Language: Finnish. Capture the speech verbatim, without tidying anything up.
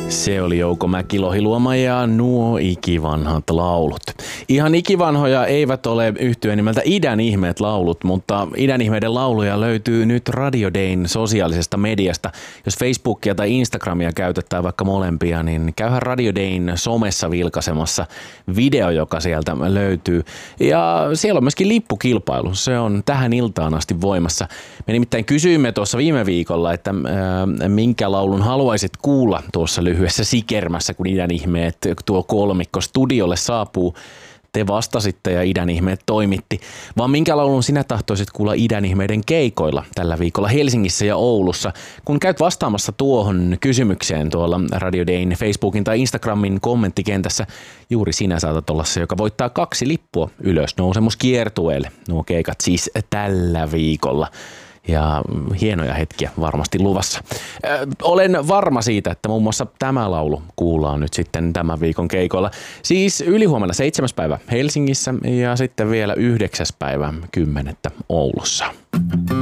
Se oli Jouko Mäki-Lohiluoma ja nuo ikivanhat laulut. Ihan ikivanhoja eivät ole yhtyeen nimeltä Idän ihmeet laulut, mutta Idän ihmeiden lauluja löytyy nyt Radio Dayn sosiaalisesta mediasta. Jos Facebookia tai Instagramia käytetään vaikka molempia, niin käyhän Radio Dayn somessa vilkaisemassa video, joka sieltä löytyy. Ja siellä on myöskin lippukilpailu. Se on tähän iltaan asti voimassa. Me nimittäin kysyimme tuossa viime viikolla, että äh, minkä laulun haluaisit kuulla tuossa lyhyessä sikermässä, kun Idän ihmeet tuo kolmikko studiolle saapuu. Te vastasitte ja Idän ihmeet toimitti. Vaan minkä laulun sinä tahtoisit kuulla Idän ihmeiden keikoilla tällä viikolla Helsingissä ja Oulussa? Kun käyt vastaamassa tuohon kysymykseen tuolla Radio Dayn Facebookin tai Instagramin kommenttikentässä, juuri sinä saatat olla se, joka voittaa kaksi lippua ylösnousemuskiertueelle. Nuo keikat siis tällä viikolla. Ja hienoja hetkiä varmasti luvassa. Ö, olen varma siitä, että muun muassa tämä laulu kuullaan nyt sitten tämän viikon keikoilla. Siis ylihuomenna seitsemäs päivä Helsingissä ja sitten vielä yhdeksäs päivä kymmenettä Oulussa.